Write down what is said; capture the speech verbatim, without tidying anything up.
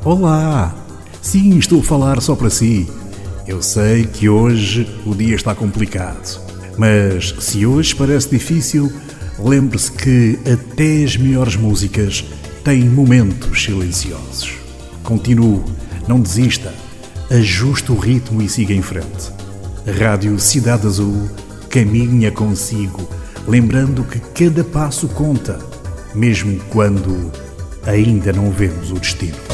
Olá! Sim, estou a falar só para si. Eu sei que hoje o dia está complicado, mas se hoje parece difícil, lembre-se que até as melhores músicas têm momentos silenciosos. Continue, não desista, ajuste o ritmo e siga em frente. A Rádio Cidade Azul caminha consigo, lembrando que cada passo conta, mesmo quando ainda não vemos o destino.